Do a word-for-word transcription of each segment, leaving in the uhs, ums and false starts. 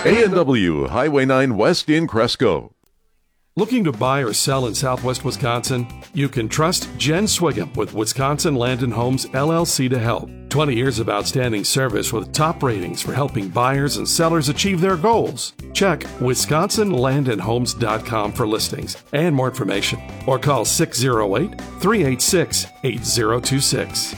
A and W, Highway nine West in Cresco. Looking to buy or sell in southwest Wisconsin? You can trust Jen Swigum with Wisconsin Land and Homes L L C to help. twenty years of outstanding service with top ratings for helping buyers and sellers achieve their goals. Check wisconsin land and homes dot com for listings and more information, or call six oh eight, three eight six, eight oh two six.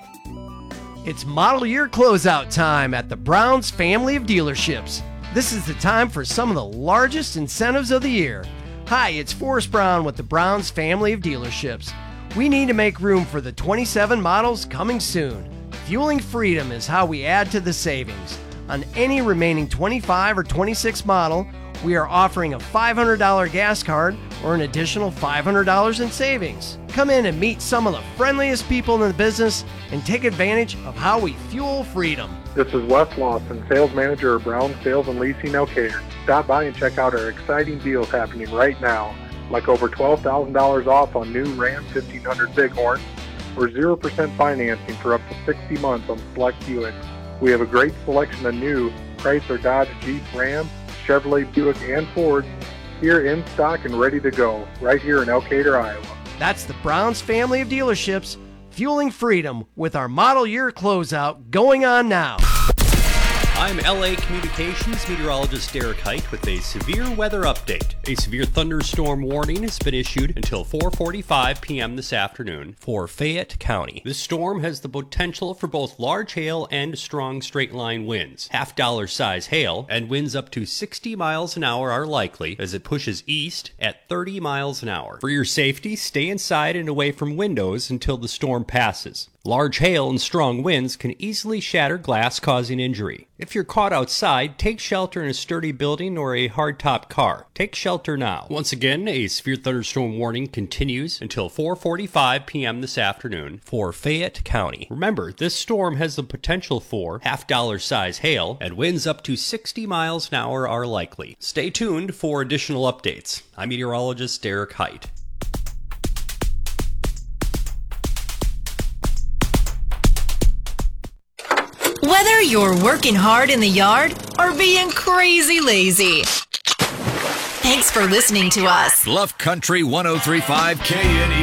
It's model year closeout time at the Browns family of dealerships. This is the time for some of the largest incentives of the year. Hi, it's Forrest Brown with the Browns family of dealerships. We need to make room for the twenty-seven models coming soon. Fueling freedom is how we add to the savings. On any remaining twenty-five or twenty-six model, we are offering a five hundred dollars gas card or an additional five hundred dollars in savings. Come in and meet some of the friendliest people in the business and take advantage of how we fuel freedom. This is Wes Lawson, sales manager of Brown Sales and Leasing Elkader. Stop by and check out our exciting deals happening right now, like over twelve thousand dollars off on new Ram fifteen hundred Bighorn, or zero percent financing for up to sixty months on select Buicks. We have a great selection of new Chrysler, Dodge, Jeep, Ram, Chevrolet, Buick, and Ford here in stock and ready to go, right here in Elkader, Iowa. That's the Browns family of dealerships, fueling freedom with our model year closeout going on now. I'm L A Communications meteorologist Derek Height with a severe weather update. A severe thunderstorm warning has been issued until four forty-five p.m. this afternoon for Fayette County. This storm has the potential for both large hail and strong straight-line winds. Half-dollar size hail and winds up to sixty miles an hour are likely as it pushes east at thirty miles an hour. For your safety, stay inside and away from windows until the storm passes. Large hail and strong winds can easily shatter glass, causing injury. If you're caught outside, take shelter in a sturdy building or a hardtop car. Take shelter now. Once again, a severe thunderstorm warning continues until four forty-five p.m. this afternoon for Fayette County. Remember, this storm has the potential for half-dollar size hail, and winds up to sixty miles an hour are likely. Stay tuned for additional updates. I'm meteorologist Derek Height. Whether you're working hard in the yard or being crazy lazy. Thanks for listening to us. Bluff Country one oh three point five K N E